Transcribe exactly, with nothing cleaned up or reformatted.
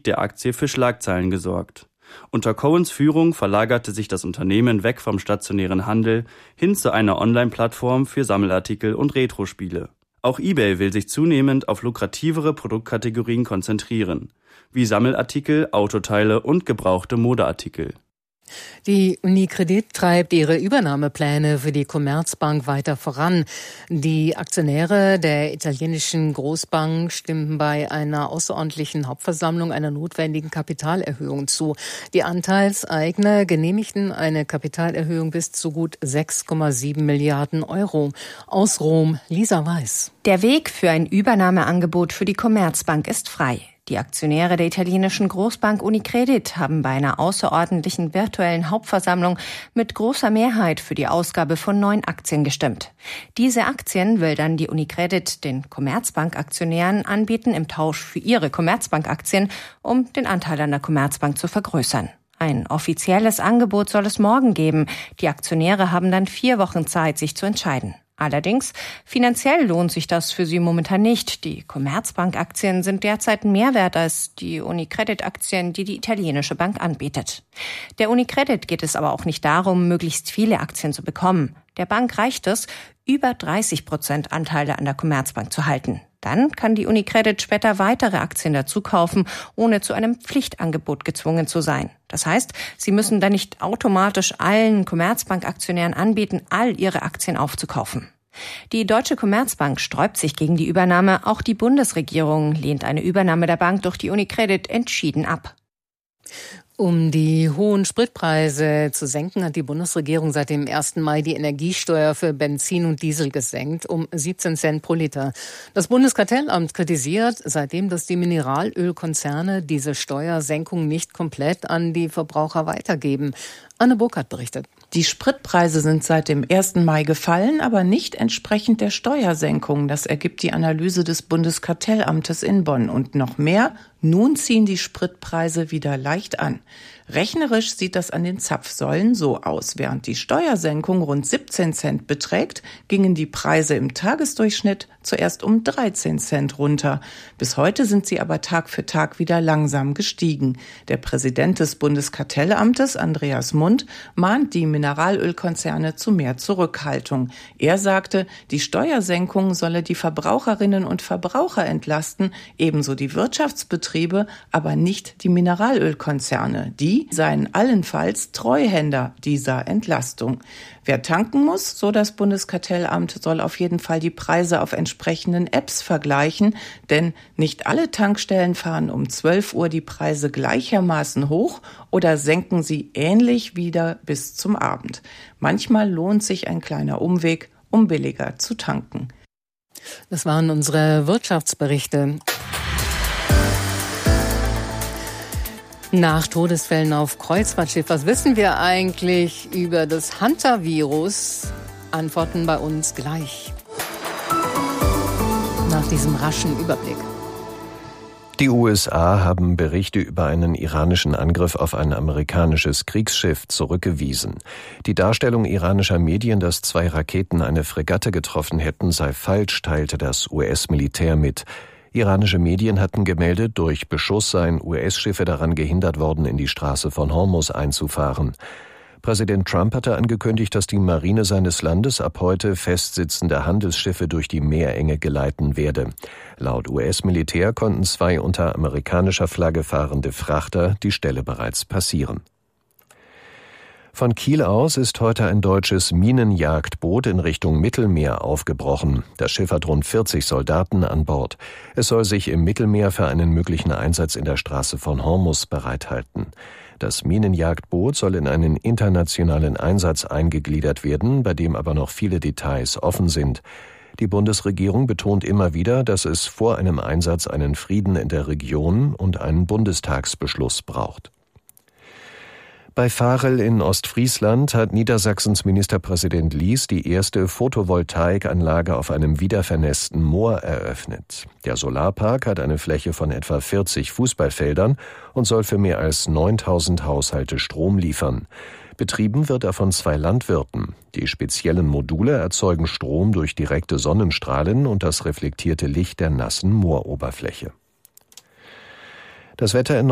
der Aktie für Schlagzeilen gesorgt. Unter Cohens Führung verlagerte sich das Unternehmen weg vom stationären Handel hin zu einer Online-Plattform für Sammelartikel und Retro-Spiele. Auch eBay will sich zunehmend auf lukrativere Produktkategorien konzentrieren, wie Sammelartikel, Autoteile und gebrauchte Modeartikel. Die Unicredit treibt ihre Übernahmepläne für die Commerzbank weiter voran. Die Aktionäre der italienischen Großbank stimmten bei einer außerordentlichen Hauptversammlung einer notwendigen Kapitalerhöhung zu. Die Anteilseigner genehmigten eine Kapitalerhöhung bis zu gut sechs Komma sieben Milliarden Euro. Aus Rom, Lisa Weiß. Der Weg für ein Übernahmeangebot für die Commerzbank ist frei. Die Aktionäre der italienischen Großbank Unicredit haben bei einer außerordentlichen virtuellen Hauptversammlung mit großer Mehrheit für die Ausgabe von neun Aktien gestimmt. Diese Aktien will dann die Unicredit den Commerzbank-Aktionären anbieten im Tausch für ihre Commerzbank-Aktien, um den Anteil an der Commerzbank zu vergrößern. Ein offizielles Angebot soll es morgen geben. Die Aktionäre haben dann vier Wochen Zeit, sich zu entscheiden. Allerdings, finanziell lohnt sich das für sie momentan nicht. Die Commerzbank-Aktien sind derzeit mehr wert als die Unicredit-Aktien, die die italienische Bank anbietet. Der Unicredit geht es aber auch nicht darum, möglichst viele Aktien zu bekommen. Der Bank reicht es, über dreißig Prozent Anteile an der Commerzbank zu halten. Dann kann die Unicredit später weitere Aktien dazu kaufen, ohne zu einem Pflichtangebot gezwungen zu sein. Das heißt, sie müssen dann nicht automatisch allen Commerzbank-Aktionären anbieten, all ihre Aktien aufzukaufen. Die Deutsche Commerzbank sträubt sich gegen die Übernahme. Auch die Bundesregierung lehnt eine Übernahme der Bank durch die Unicredit entschieden ab. Um die hohen Spritpreise zu senken, hat die Bundesregierung seit dem ersten Mai die Energiesteuer für Benzin und Diesel gesenkt um siebzehn Cent pro Liter. Das Bundeskartellamt kritisiert seitdem, dass die Mineralölkonzerne diese Steuersenkung nicht komplett an die Verbraucher weitergeben. Anne Burkhardt berichtet. Die Spritpreise sind seit dem ersten Mai gefallen, aber nicht entsprechend der Steuersenkung. Das ergibt die Analyse des Bundeskartellamtes in Bonn. Und noch mehr, nun ziehen die Spritpreise wieder leicht an. Rechnerisch sieht das an den Zapfsäulen so aus. Während die Steuersenkung rund siebzehn Cent beträgt, gingen die Preise im Tagesdurchschnitt zuerst um dreizehn Cent runter. Bis heute sind sie aber Tag für Tag wieder langsam gestiegen. Der Präsident des Bundeskartellamtes, Andreas Mund, mahnt die Mineralölkonzerne zu mehr Zurückhaltung. Er sagte, die Steuersenkung solle die Verbraucherinnen und Verbraucher entlasten, ebenso die Wirtschaftsbetriebe, aber nicht die Mineralölkonzerne. Die seien allenfalls Treuhänder dieser Entlastung. Wer tanken muss, so das Bundeskartellamt, soll auf jeden Fall die Preise auf entsprechenden Apps vergleichen, denn nicht alle Tankstellen fahren um zwölf Uhr die Preise gleichermaßen hoch oder senken sie ähnlich wieder bis zum Abend. Manchmal lohnt sich ein kleiner Umweg, um billiger zu tanken. Das waren unsere Wirtschaftsberichte. Nach Todesfällen auf Kreuzfahrtschiff, was wissen wir eigentlich über das Hantavirus? Antworten bei uns gleich. Nach diesem raschen Überblick. Die U S A haben Berichte über einen iranischen Angriff auf ein amerikanisches Kriegsschiff zurückgewiesen. Die Darstellung iranischer Medien, dass zwei Raketen eine Fregatte getroffen hätten, sei falsch, teilte das U S-Militär mit. Iranische Medien hatten gemeldet, durch Beschuss seien U S-Schiffe daran gehindert worden, in die Straße von Hormuz einzufahren. Präsident Trump hatte angekündigt, dass die Marine seines Landes ab heute festsitzende Handelsschiffe durch die Meerenge geleiten werde. Laut U S-Militär konnten zwei unter amerikanischer Flagge fahrende Frachter die Stelle bereits passieren. Von Kiel aus ist heute ein deutsches Minenjagdboot in Richtung Mittelmeer aufgebrochen. Das Schiff hat rund vierzig Soldaten an Bord. Es soll sich im Mittelmeer für einen möglichen Einsatz in der Straße von Hormuz bereithalten. Das Minenjagdboot soll in einen internationalen Einsatz eingegliedert werden, bei dem aber noch viele Details offen sind. Die Bundesregierung betont immer wieder, dass es vor einem Einsatz einen Frieden in der Region und einen Bundestagsbeschluss braucht. Bei Varel in Ostfriesland hat Niedersachsens Ministerpräsident Lies die erste Photovoltaikanlage auf einem wiedervernässten Moor eröffnet. Der Solarpark hat eine Fläche von etwa vierzig Fußballfeldern und soll für mehr als neuntausend Haushalte Strom liefern. Betrieben wird er von zwei Landwirten. Die speziellen Module erzeugen Strom durch direkte Sonnenstrahlen und das reflektierte Licht der nassen Mooroberfläche. Das Wetter in